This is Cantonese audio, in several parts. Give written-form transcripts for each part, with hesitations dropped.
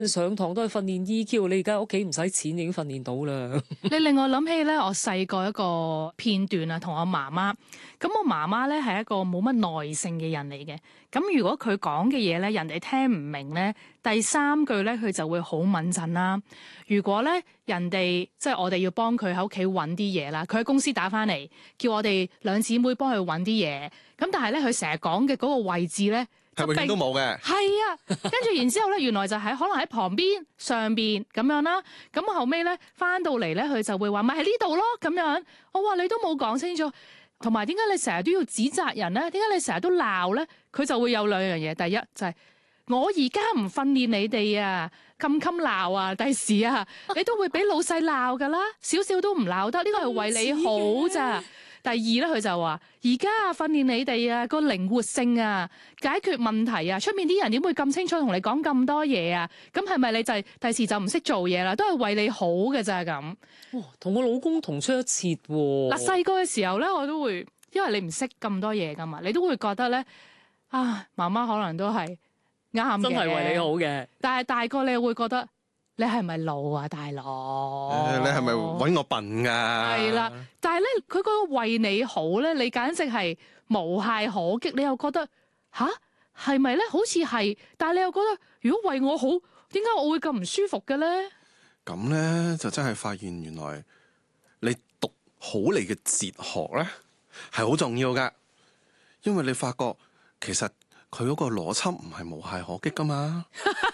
上堂都係訓練 EQ， 你而家屋企唔使錢已經訓練到啦。 你令我諗起咧，我細個一個片段啊，同我媽媽。咁我媽媽咧係一個冇乜耐性嘅人嚟嘅。咁如果佢講嘅嘢咧，人哋聽唔明咧，第三句咧佢就會好敏陣啦。如果咧人哋即係我哋要幫佢喺屋企揾啲嘢啦，佢喺公司打翻嚟，叫我哋兩姊妹幫佢揾啲嘢。咁但係咧佢成日講嘅嗰個位置咧， 係永遠都冇嘅。 係啊，跟住然之後咧，原來就係可能喺旁邊、上邊咁樣啦。咁後尾咧翻到嚟咧，佢就會話咪喺呢度咯咁樣。我話你都冇講清楚，同埋點解你成日都要指責人咧？點解你成日都鬧咧？佢就會有兩樣嘢。第一就係我而家唔訓練你哋啊，冚鬧啊，第時啊，你都會俾老細鬧噶啦，少少都唔鬧得，呢個係為你好咋。第二咧，佢就話：而家啊，訓練你哋啊，個靈活性啊，解決問題啊，出面啲人點會咁清楚同你講咁多嘢啊？咁係咪你就係第時就唔識做嘢啦？都係為你好嘅咋咁。 哇，同我老公同出一轍喎。 嗱，細個嘅時候咧，我都會，因為你唔識咁多嘢噶嘛，你都會覺得咧，啊，媽媽可能都係啱嘅， 真係為你好嘅。 但係大個你又會覺得。你係咪老啊，大佬？ 你係咪揾我笨㗎？ 係啦，但係咧，佢嗰個為你好咧，你簡直係無懈可擊。你又覺得吓係咪咧？好似係，但係你又覺得，如果為我好，點解我會咁唔舒服嘅咧？ 咁咧就真係發現原來你讀好你嘅哲學咧係好重要㗎，因為你發覺其實佢嗰個邏輯唔係無懈可擊㗎嘛，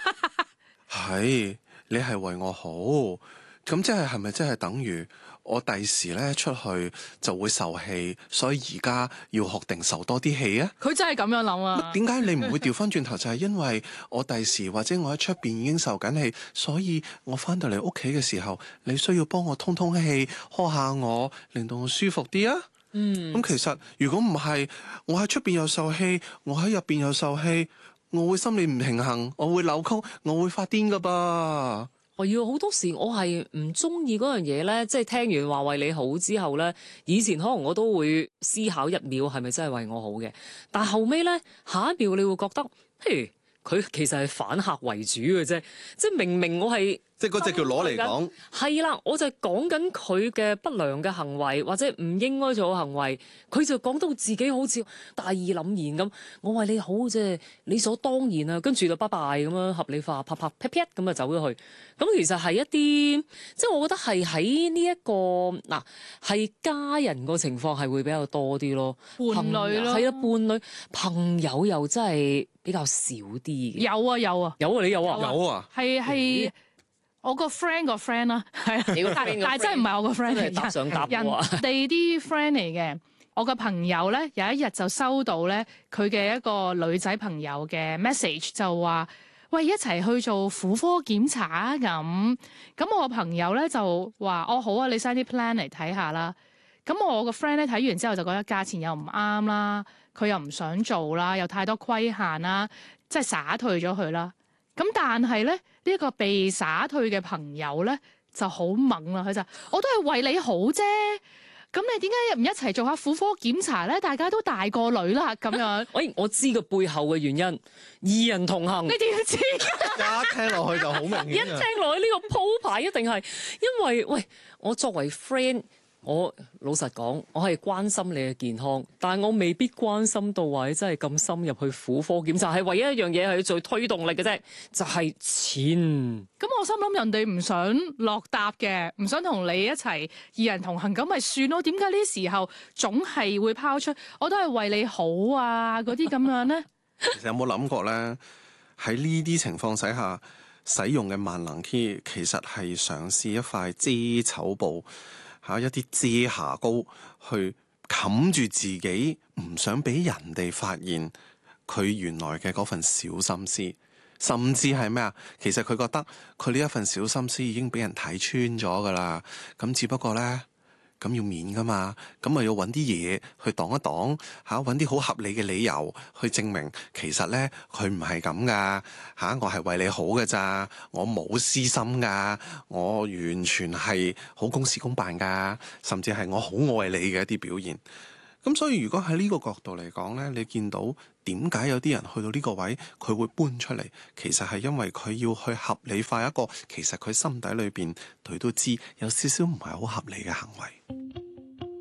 係。你係為我好，咁即係咪即係等於我第時咧出去就會受氣，所以而家要學定受多啲氣啊？ 佢真係咁樣諗啊？ 點解你唔會調翻轉頭？就係因為我第時或者我喺出邊已經受緊氣，所以我翻到嚟屋企嘅時候，你需要幫我通通氣，呵下我，令到我舒服啲啊？咁其實如果唔係，我喺出邊又受氣，我喺入邊又受氣。我會心理唔平衡，我會扭曲，我會發癲噶噃。 我要好多時我係唔中意嗰樣嘢咧，即係聽完話為你好之後咧，以前可能我都會思考一秒係咪真係為我好嘅，但後尾咧下一秒你會覺得，嘿，佢其實係反客為主嘅啫，即係明明我係。 即係嗰隻叫攞嚟講， 係啦，我就係講緊佢嘅不良嘅行為或者唔應該做嘅行為，佢就講到自己好似大義凜然咁，我為你好啫，理所當然啊，跟住就拜拜咁樣合理化，啪啪啪啪咁就走咗去。咁其實係一啲，即係我覺得係喺呢一個嗱，係家人個情況係會比較多啲咯， 伴侶咯， 係啊，伴侶朋友又真係比較少啲嘅。 有啊有啊有啊，你有啊有啊， 係。我個 friend 啦，係啊，但係真係唔係我個 friend 嚟， 搭上搭人哋啲 friend 嚟嘅。我個朋友咧有一日就收到咧佢嘅一個女仔朋友嘅 message， 就話：喂，一齊去做婦科檢查啊咁。咁我個朋友咧就話：哦，好啊，你 send 啲 plan 嚟睇下啦。咁我個 friend 咧睇完之後就覺得價錢又唔啱啦，佢又唔想做啦，又太多規限啦，即係灑退咗佢啦。咁但係咧，呢一個被灑退嘅朋友咧就好猛啦，佢就我都係為你好啫，咁你點解唔一齊做下婦科檢查咧？大家都大個女啦，咁樣。 喂，我知個背後嘅原因，二人同行。 你點知？ 一聽落去就好明顯。 一聽落去呢個鋪排一定係，因為喂，我作為 friend。我老實講，我係關心你嘅健康，但係我未必關心到話你真係咁深入去婦科檢查，係唯一一樣嘢係最推動力嘅啫，就係錢。 咁我心諗人哋唔想落搭嘅，唔想同你一齊二人同行，咁咪算咯。點解呢時候總係會拋出我都係為你好啊嗰啲咁樣咧？ 其實有冇諗過咧？喺呢啲情況底下使用嘅萬能 key， 其實係嘗試一塊遮醜布。一啲遮瑕膏去冚住自己，唔想俾人哋發現佢原來嘅嗰份小心思，甚至係咩啊？其實佢覺得佢呢一份小心思已經俾人睇穿咗噶啦，咁只不過咧。咁要面噶嘛，咁咪要揾啲嘢去擋一擋嚇，揾啲好合理嘅理由去證明其實咧佢唔係咁噶嚇，我係為你好嘅咋，我冇私心噶，我完全係好公事公辦噶，甚至係我好愛你嘅一啲表現。 咁所以如果喺呢個角度嚟講呢，你見到點解有啲人去到呢個位佢會搬出嚟，其實係因為佢要去合理化一個其實佢心底裏邊佢都知有少少唔係好合理嘅行為。